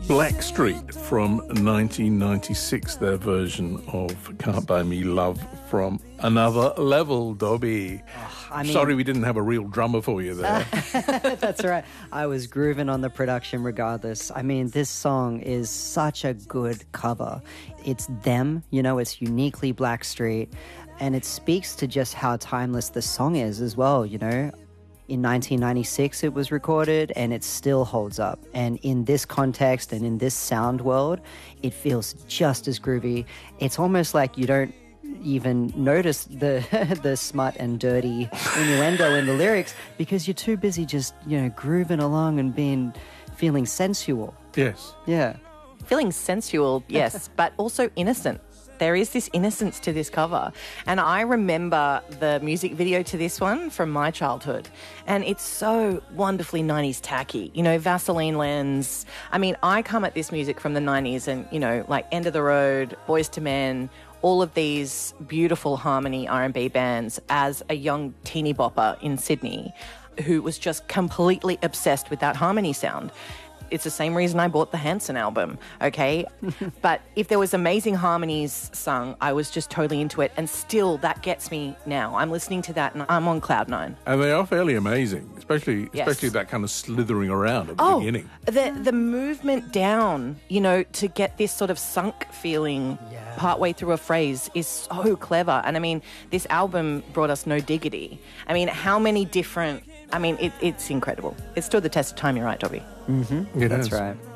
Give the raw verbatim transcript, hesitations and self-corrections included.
Blackstreet from nineteen ninety-six, their version of Can't Buy Me Love from Another Level, Dobby. Oh, I mean, sorry we didn't have a real drummer for you there. That's right. I was grooving on the production regardless. I mean, this song is such a good cover. It's them, you know, it's uniquely Blackstreet, and it speaks to just how timeless the song is as well, you know. In nineteen ninety-six, it was recorded, and it still holds up. And in this context and in this sound world, it feels just as groovy. It's almost like you don't even notice the the smut and dirty innuendo in the lyrics because you're too busy just, you know, grooving along and being feeling sensual. Yes. Yeah. Feeling sensual, yes, but also innocent. There is this innocence to this cover. And I remember the music video to this one from my childhood. And it's so wonderfully nineties tacky. You know, Vaseline lens. I mean, I come at this music from the nineties and, you know, like End of the Road, Boys to Men, all of these beautiful harmony R and B bands as a young teeny bopper in Sydney who was just completely obsessed with that harmony sound. It's the same reason I bought the Hanson album, okay? But if there was amazing harmonies sung, I was just totally into it. And still, that gets me now. I'm listening to that and I'm on cloud nine. And they are fairly amazing, especially Yes. especially that kind of slithering around at the Oh, beginning. the, the movement down, you know, to get this sort of sunk feeling Yeah. partway through a phrase is so clever. And I mean, this album brought us No Diggity. I mean, how many different... I mean, it, it's incredible. It stood the test of time, you're right, Dobby. Mm-hmm. It That's is. right.